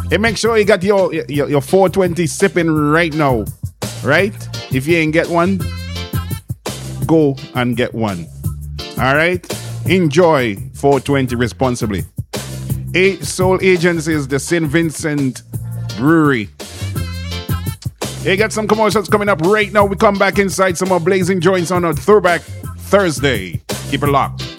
Hey, make sure you got your 420 sipping right now. Right? If you ain't get one, go and get one. All right? Enjoy 420 responsibly. Soul Agencies, the St. Vincent Brewery. Hey, got some commercials coming up right now. We come back inside some more Blazing Joints on a Throwback Thursday. Keep it locked.